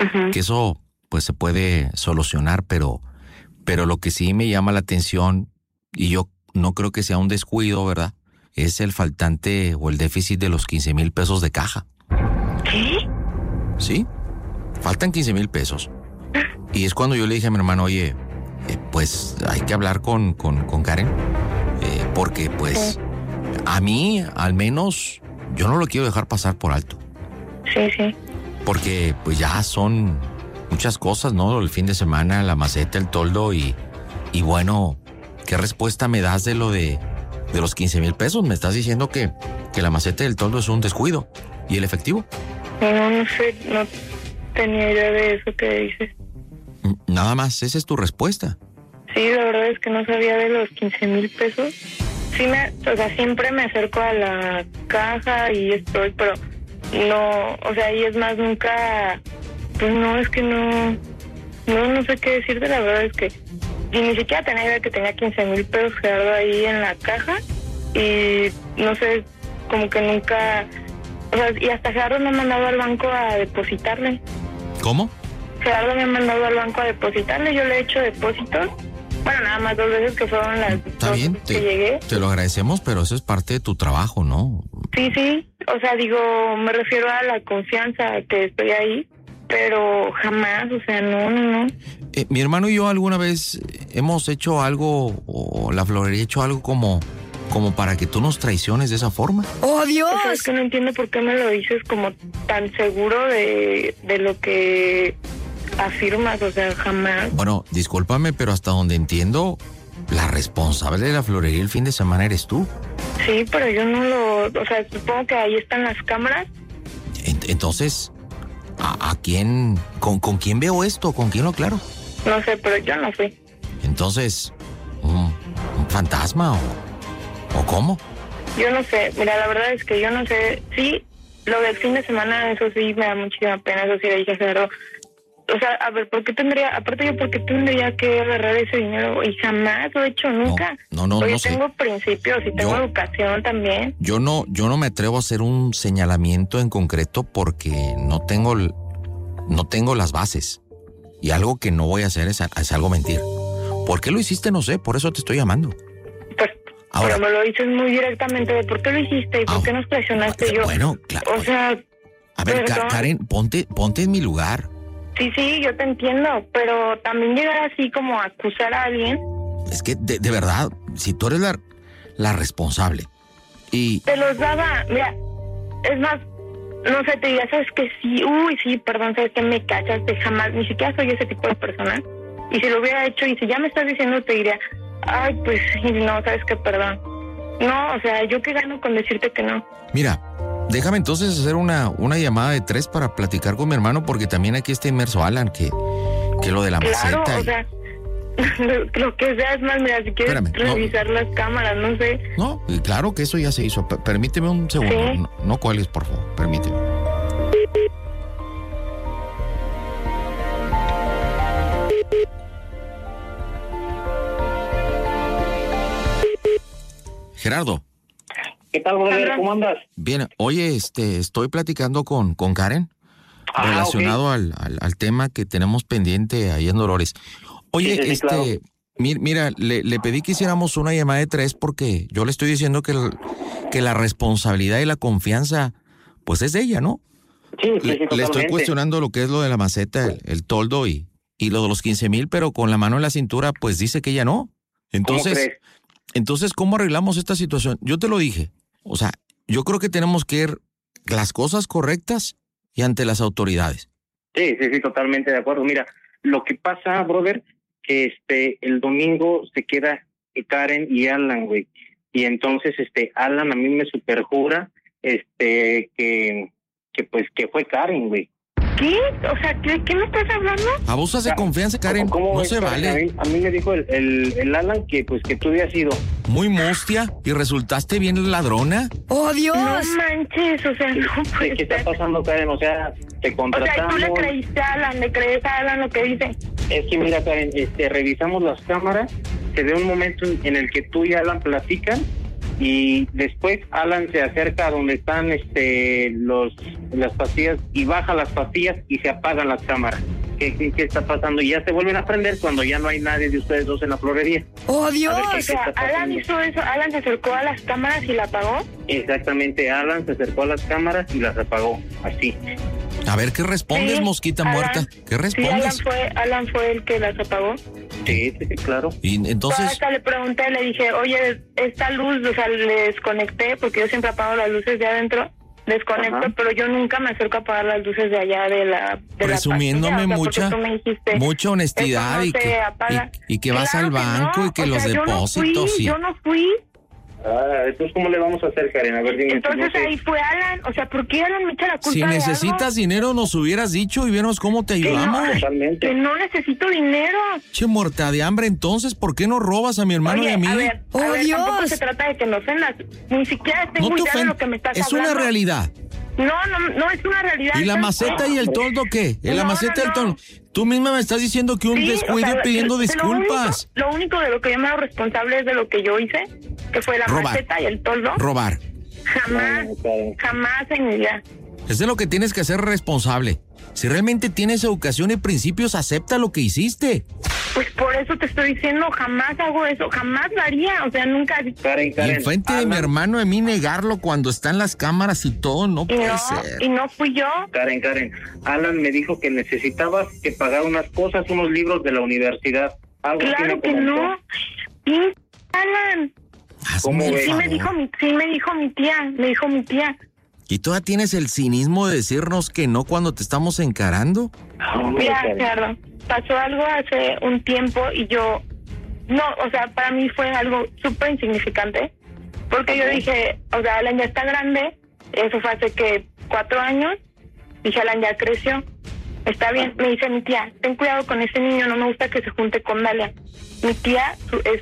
que eso pues se puede solucionar, pero lo que sí me llama la atención, y yo no creo que sea un descuido, ¿verdad? Es el faltante o el déficit de los 15,000 pesos de caja. ¿Qué? Sí, faltan 15,000 pesos. Y es cuando yo le dije a mi hermano, oye, pues hay que hablar con Karen, porque pues a mí, al menos, yo no lo quiero dejar pasar por alto. Sí. Porque pues ya son muchas cosas, ¿no? El fin de semana, la maceta, el toldo y bueno, ¿qué respuesta me das de lo de los 15,000 pesos? Me estás diciendo que la maceta y el toldo es un descuido. ¿Y el efectivo? No sé, no tenía idea de eso que dices. Nada más, esa es tu respuesta. Sí, la verdad es que no sabía de los 15,000 pesos. Sí, siempre me acerco a la caja y estoy, pero no, o sea, y es más, nunca, pues no, es que no sé qué decirte, la verdad es que y ni siquiera tenía idea que tenía 15,000 pesos Gerardo ahí en la caja y no sé, como que nunca, o sea, y hasta Gerardo me ha mandado al banco a depositarle. ¿Cómo? Gerardo me ha mandado al banco a depositarle, yo le he hecho depósitos. Bueno, nada más 2 veces que fueron las Está dos bien, veces que llegué. te lo agradecemos, pero eso es parte de tu trabajo, ¿no? Sí, o sea, digo, me refiero a la confianza que estoy ahí, pero jamás, o sea, no. Mi hermano y yo alguna vez hemos hecho algo, o la florería ha hecho algo como para que tú nos traiciones de esa forma. ¡Oh, Dios! O sea, es que no entiendo por qué me lo dices como tan seguro de lo que afirmas, o sea, jamás. Bueno, discúlpame, pero hasta donde entiendo, la responsable de la florería el fin de semana eres tú. Sí, pero yo no o sea, supongo que ahí están las cámaras. Entonces, ¿a quién, con quién veo esto? ¿Con quién lo aclaro? No sé, pero yo no fui. Entonces, ¿un fantasma o cómo? Yo no sé, mira, la verdad es que yo no sé. Sí, lo del fin de semana, eso sí me da muchísima pena, eso sí le dije a Gerardo. O sea, a ver, ¿por qué tendría que agarrar ese dinero? Y jamás lo he hecho, nunca. No Oye, sé. tengo principios y tengo educación también. Yo no me atrevo a hacer un señalamiento en concreto porque no tengo las bases. Y algo que no voy a hacer es algo mentir. ¿Por qué lo hiciste? No sé, por eso te estoy llamando. Pues, ahora, pero me lo dices muy directamente de por qué lo hiciste y por qué nos presionaste yo. Bueno, claro. O sea, a ver, Karen, ponte en mi lugar. Sí, yo te entiendo, pero también llegar así como a acusar a alguien. Es que, de verdad, si tú eres la responsable y... Te los daba, mira, es más, no sé, te diría, ¿sabes que sí, perdón, ¿sabes que me cachaste? Jamás, ni siquiera soy ese tipo de persona. Y si lo hubiera hecho, y si ya me estás diciendo, te diría, ay, pues, no, ¿sabes qué? Perdón. No, o sea, ¿yo qué gano con decirte que no? Mira, déjame entonces hacer una llamada de 3 para platicar con mi hermano, porque también aquí está inmerso Alan, que lo de la maceta. Claro, o sea, lo que sea, es más, mira, si quieres revisar las cámaras, no sé. No, claro que eso ya se hizo. Permíteme un segundo. ¿Sí? No cuelgues, por favor, permíteme. Gerardo. ¿Qué tal, brother? ¿Cómo andas? Bien, oye, estoy platicando con Karen relacionado okay. al tema que tenemos pendiente ahí en Dolores. Oye, sí, claro. Mira, le pedí que hiciéramos una llamada de 3 porque yo le estoy diciendo que la responsabilidad y la confianza, pues es de ella, ¿no? Sí, totalmente. Le estoy cuestionando lo que es lo de la maceta, el toldo y lo de los 15,000, pero con la mano en la cintura, pues dice que ella no. Entonces, ¿cómo arreglamos esta situación? Yo te lo dije. O sea, yo creo que tenemos que ir las cosas correctas y ante las autoridades. Sí, totalmente de acuerdo. Mira, lo que pasa, brother, que el domingo se queda Karen y Alan, güey. Y entonces, Alan a mí me superjura, que fue Karen, güey. ¿Qué? O sea, ¿qué me estás hablando? Abusas de confianza, Karen. No se vale. A mí me dijo el Alan que tú habías sido muy mustia y resultaste bien ladrona. ¡Oh, Dios! No manches, o sea, no puede ¿Qué está pasando, Karen? O sea, te contratamos. O sea, ¿tú le creíste a Alan? ¿Le crees a Alan lo que dice? Es que mira, Karen, revisamos las cámaras, se ve un momento en el que tú y Alan platican Y después Alan se acerca a donde están las pastillas y baja las pastillas y se apagan las cámaras. ¿Qué está pasando? Y ya se vuelven a prender cuando ya no hay nadie de ustedes dos en la florería. ¡Oh, Dios! O sea, Alan hizo eso, Alan se acercó a las cámaras y la apagó. Exactamente, Alan se acercó a las cámaras y las apagó, así. A ver, ¿qué respondes, Sí, mosquita Alan. muerta? ¿Qué respondes? Sí, Alan fue el que las apagó. Sí, claro. Y entonces, Hasta le pregunté, le dije, oye, esta luz, o sea, le desconecté, porque yo siempre apago las luces de adentro, desconecto, Ajá. pero yo nunca me acerco a apagar las luces de allá de la presumiéndome pastilla, o sea, porque tú me dijiste, mucha honestidad eso no se apaga. y que vas Claro al banco no, y que o los sea, depósitos yo no fui. Entonces, ¿cómo le vamos a hacer, Karen? A ver, dime. Entonces no sé. ahí fue Alan, o sea, ¿por qué Alan me echa la culpa Si de algo? necesitas dinero nos hubieras dicho y vieras cómo te Que ayudamos. no, Totalmente. que no necesito dinero. Che, muerta de hambre, entonces, ¿por qué no robas a mi hermano Oye, y a mí? a ver, ¡Oh, Dios! tampoco se trata de que me ofendas. Ni siquiera tengo No te idea de ofendas, lo que me estás es hablando. una realidad. No es una realidad. ¿Y la ¿sabes maceta qué? y el toldo qué? ¿Y la No, maceta y el no. toldo? Tú misma me estás diciendo que un Sí, descuido o sea, pidiendo disculpas. Lo único de lo que yo me hago responsable es de lo que yo hice, que fue la Robar. maceta y el toldo. Robar. Jamás, No, Karen. jamás en mi vida. Es de lo que tienes que hacer responsable. Si realmente tienes educación y principios, acepta lo que hiciste. Pues por eso te estoy diciendo, jamás hago eso, jamás lo haría, o sea, nunca. Karen, Y enfrente de mi hermano, de mí negarlo cuando están las cámaras y todo, no puede ser. Y no fui yo. Karen, Alan me dijo que necesitabas que pagar unas cosas, unos libros de la universidad. Algo así Claro me que comentó. no. Pinche Alan. ¿Cómo Hazme el ves? Sí me favor. dijo mi tía. ¿Y todavía tienes el cinismo de decirnos que no cuando te estamos encarando? Hombre, Mira, Karen. Gerardo, pasó algo hace un tiempo y yo, no, o sea, para mí fue algo súper insignificante, porque yo dije, o sea, Alan ya está grande, eso fue hace que 4 años, dije, Alan ya creció, está bien, me dice mi tía, ten cuidado con ese niño, no me gusta que se junte con Dalia. Mi tía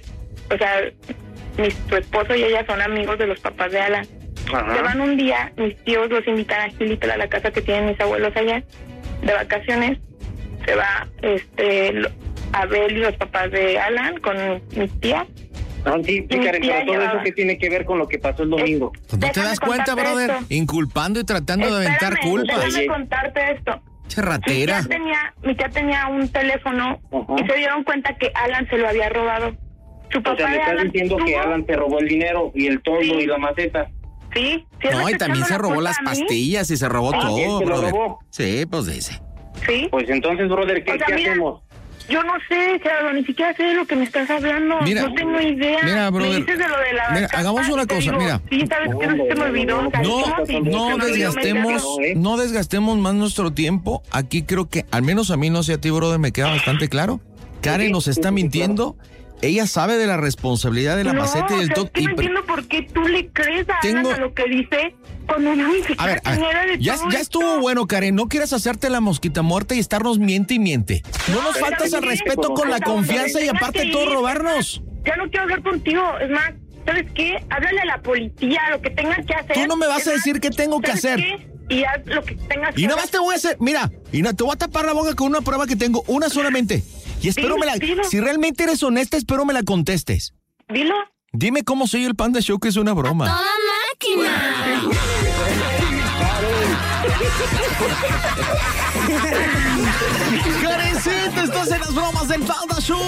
o sea, su esposo y ella son amigos de los papás de Alan. Ajá. Se van un día, mis tíos los invitan a Gilitla, a la casa que tienen mis abuelos allá, de vacaciones. Se va Abel y los papás de Alan con mi tía. Sí, Mi Karen, tía pero todo llevaba- eso que tiene que ver con lo que pasó el domingo. Pues ¿no te Déjame das cuenta, contarte brother? esto. Inculpando y tratando de aventar Espérame, culpas. déjame Oye. contarte esto. Che ratera. Mi tía tenía un teléfono Ajá. y se dieron cuenta que Alan se lo había robado. Su O papá sea, me de estás Alan diciendo que tuvo- Alan te robó el dinero y el toldo Sí. y la maceta. Sí, No, y también se robó las pastillas y se robó Ah, todo, ¿él se lo brother. robó? Sí, pues dice. Sí. Pues entonces, brother, ¿qué, O sea, qué mira, hacemos? Yo no sé, Gerardo, ni siquiera sé de lo que me estás hablando. Mira, no tengo idea. mira, brother, Me dices de lo de la mira, carta hagamos una y te cosa, digo, mira. Sí, sabes que no se me olvidó. o sea, No, ¿cómo si- no se me olvidó desgastemos, meterlo? no desgastemos más nuestro tiempo. Aquí creo que, al menos a mí, no sé a ti, brother, me queda bastante claro. Karen nos está mintiendo. Ella sabe de la responsabilidad de la No, maceta y del o sea, todo. es que no entiendo por qué tú le crees a Tengo- Alan a lo que dice cuando no ni A siquiera ver, tenía idea de ya todo estuvo esto. bueno, Karen. No quieras hacerte la mosquita muerta y estarnos miente y miente. No nos pero faltas al sí, respeto con la hasta confianza y donde aparte tengas todo que ir. robarnos. Ya no quiero hablar contigo. Es más, ¿sabes qué? Háblale a la policía, lo que tengas que hacer. Tú no me vas Es a más, decir qué tengo que ¿sabes hacer. qué? Y haz lo que tengas que Y nada hacer. más te voy a hacer, mira, y no, te voy a tapar la boca con una prueba que tengo, una solamente. Y espero Dilo. si realmente eres honesta, espero me la contestes. Dilo. Dime cómo soy el Panda Show, que es una broma. ¡Toda máquina! Karencita, estás en las bromas del Panda Show.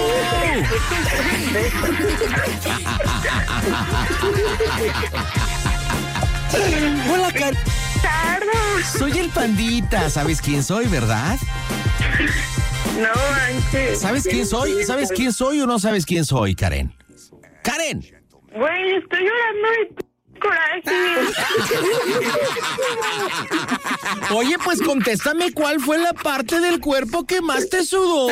Hola, Karen. Soy el Pandita. ¿Sabes quién soy, verdad? No manches. ¿Sabes quién soy? ¿Sabes quién soy o no sabes quién soy, Karen? ¡Karen! Güey, estoy llorando de coraje. Oye, pues contéstame cuál fue la parte del cuerpo que más te sudó.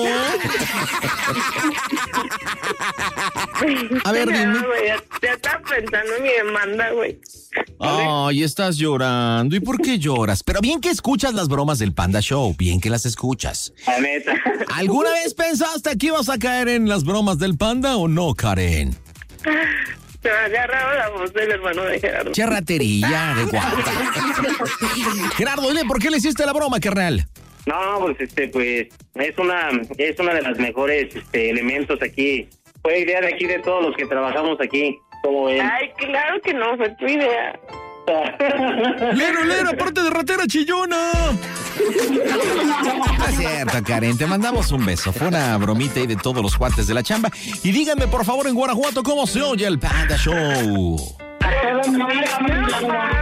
A ver, dime. No, güey, ya estaba pensando en mi demanda, güey. Ay, estás llorando. ¿Y por qué lloras? Pero bien que escuchas las bromas del Panda Show, bien que las escuchas. La neta. ¿Alguna vez pensaste que ibas a caer en las bromas del Panda o no, Karen? Se me ha agarrado la voz del hermano de Gerardo. Charratería de guata. Gerardo, dile, ¿por qué le hiciste la broma, carnal? No, pues pues es una de las mejores elementos aquí. Fue idea de aquí de todos los que trabajamos aquí. ¿Cómo ven? Ay, claro que no, fue tu idea. Lero, aparte de ratera chillona. No es cierto, Karen, te mandamos un beso. Fue una bromita ahí de todos los cuates de la chamba. Y díganme, por favor, en Guanajuato, ¿cómo se oye el Panda Show?